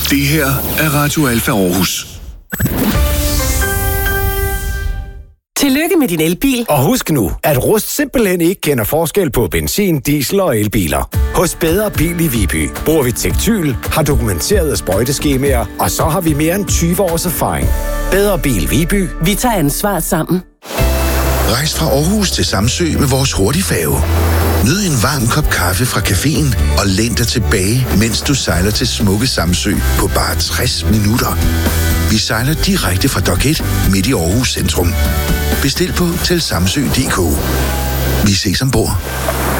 Det her er Radio Alfa Aarhus. Tillykke med din elbil. Og husk nu, at Rust simpelthen ikke kender forskel på benzin, diesel og elbiler. Hos Bedre Bil i Viby bruger vi Tektyl, har dokumenterede sprøjteskemaer, og så har vi mere end 20 års erfaring. Bedre Bil Viby. Vi tager ansvar sammen. Rejs fra Aarhus til Samsø med vores hurtigfærge. Nyd en varm kop kaffe fra caféen og læn dig tilbage, mens du sejler til smukke Samsø på bare 60 minutter. Vi sejler direkte fra Dok 1 midt i Aarhus centrum. Bestil på til samsø.dk. Vi ses ombord.